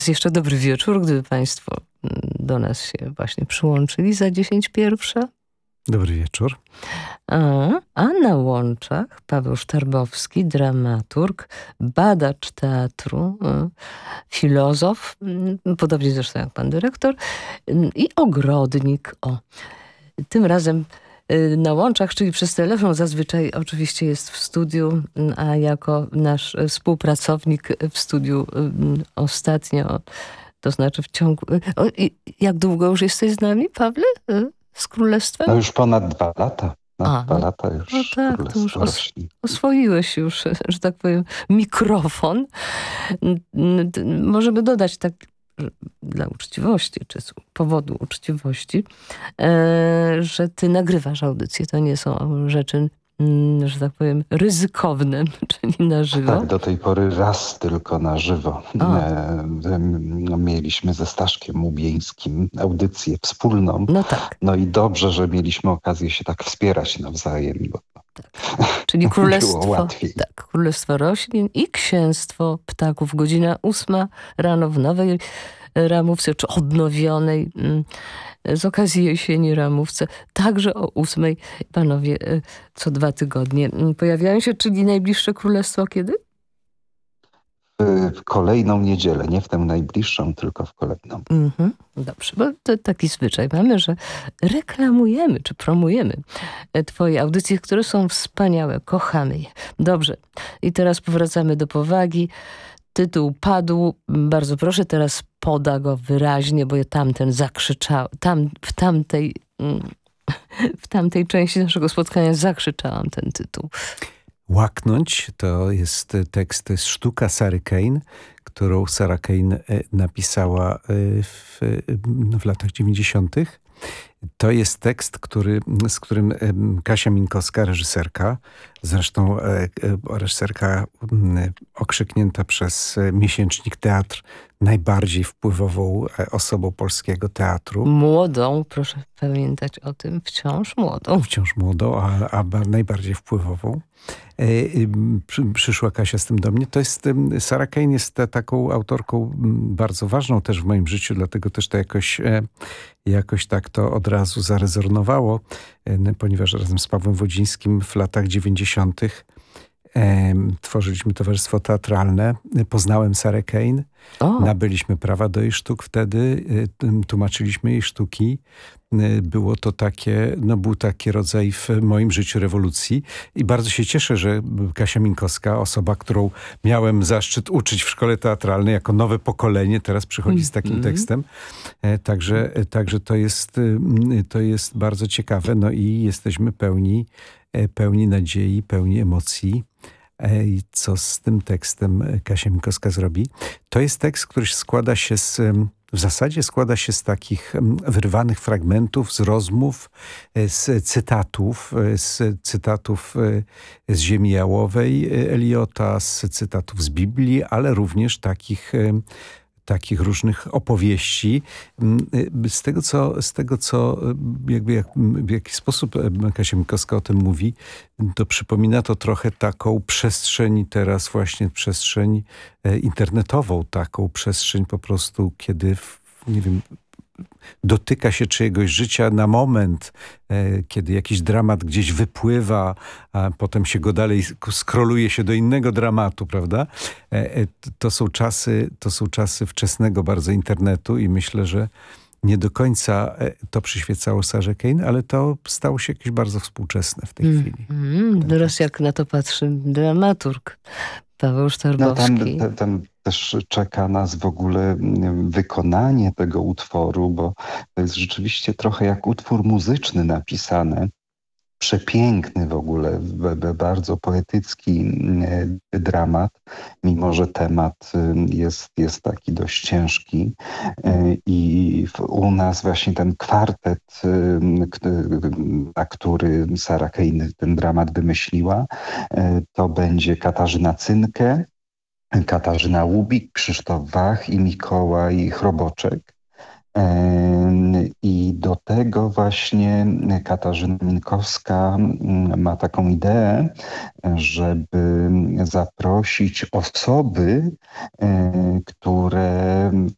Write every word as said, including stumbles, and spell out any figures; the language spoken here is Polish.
Jeszcze dobry wieczór, gdyby państwo do nas się właśnie przyłączyli za dziesięć pierwsza. Dobry wieczór. A, a na łączach Paweł Sztarbowski, dramaturg, badacz teatru, filozof, podobnie zresztą jak pan dyrektor, i ogrodnik. O, tym razem na łączach, czyli przez telefon, zazwyczaj oczywiście jest w studiu, a jako nasz współpracownik w studiu ostatnio, to znaczy w ciągu... O, jak długo już jesteś z nami, Pawle? Z Królestwem? No już ponad dwa lata. No, A, dwa no, lata już. No tak, to już os, oswoiłeś już, że tak powiem, mikrofon. Możemy dodać tak dla uczciwości, czy z powodu uczciwości, że ty nagrywasz audycje. To nie są rzeczy, że tak powiem, ryzykowne, czyli na żywo. Tak, do tej pory raz tylko na żywo. E, mieliśmy ze Staszkiem Łubieńskim audycję wspólną. No tak. No i dobrze, że mieliśmy okazję się tak wspierać nawzajem. Bo tak. Czyli królestwo, tak, królestwo roślin i księstwo ptaków. Godzina ósma rano w nowej ramówce, czy odnowionej z okazji jesieni ramówce. Także o ósmej panowie co dwa tygodnie pojawiają się, czyli najbliższe królestwo kiedy? W kolejną niedzielę, nie w tę najbliższą, tylko w kolejną. Mm-hmm. Dobrze, bo to taki zwyczaj mamy, że reklamujemy, czy promujemy twoje audycje, które są wspaniałe, kochamy je. Dobrze, i teraz powracamy do powagi. Tytuł padł, bardzo proszę, teraz poda go wyraźnie, bo ja tamten zakrzyczał, tam, w tamtej, w tamtej części naszego spotkania zakrzyczałam ten tytuł. Łaknąć to jest tekst, to jest sztuka Sary Kane, którą Sara Kane napisała w, w latach dziewięćdziesiątych. To jest tekst, który, z którym Kasia Minkowska, reżyserka, zresztą reżyserka okrzyknięta przez miesięcznik Teatr najbardziej wpływową osobą polskiego teatru. Młodą, proszę pamiętać o tym, wciąż młodą. Wciąż młodą, a, a najbardziej wpływową. Przyszła Kasia z tym do mnie. To jest, Sara Kane jest taką autorką bardzo ważną też w moim życiu, dlatego też to jakoś, jakoś tak to od razu zarezonowało, ponieważ razem z Pawłem Wodzińskim w latach dziewięćdziesiątych tworzyliśmy towarzystwo teatralne. Poznałem Sarę Kane. O. Nabyliśmy prawa do jej sztuk wtedy. Tłumaczyliśmy jej sztuki. Było to takie, no był taki rodzaj w moim życiu rewolucji. I bardzo się cieszę, że Kasia Minkowska, osoba, którą miałem zaszczyt uczyć w szkole teatralnej jako nowe pokolenie, teraz przychodzi z takim mm-hmm. tekstem. Także, także to jest, to jest bardzo ciekawe. No i jesteśmy pełni, pełni nadziei, pełni emocji. I co z tym tekstem Kasia Minkowska zrobi? To jest tekst, który składa się z, w zasadzie składa się z takich wyrwanych fragmentów, z rozmów, z cytatów, z cytatów z Ziemi Jałowej Eliota, z cytatów z Biblii, ale również takich takich różnych opowieści. Z tego, co, z tego, co jakby jak, w jaki sposób Kasia Minkowska o tym mówi, to przypomina to trochę taką przestrzeń teraz właśnie przestrzeń internetową, taką przestrzeń po prostu, kiedy, nie wiem, dotyka się czyjegoś życia na moment, e, kiedy jakiś dramat gdzieś wypływa, a potem się go dalej skroluje się do innego dramatu, prawda? E, e, to są czasy, to są czasy wczesnego bardzo internetu i myślę, że nie do końca to przyświecało Sarze Kane, ale to stało się jakieś bardzo współczesne w tej mm, chwili. Mm, teraz jak na to patrzy dramaturg Paweł Sztarbowski. No tam, tam, tam też czeka nas w ogóle wykonanie tego utworu, bo to jest rzeczywiście trochę jak utwór muzyczny napisany. Przepiękny w ogóle, bardzo poetycki dramat, mimo że temat jest, jest taki dość ciężki. I u nas właśnie ten kwartet, na który Sara Kane ten dramat wymyśliła, to będzie Katarzyna Cynkę, Katarzyna Łubik, Krzysztof Wach i Mikołaj Chroboczek. I do tego właśnie Katarzyna Minkowska ma taką ideę, żeby zaprosić osoby, które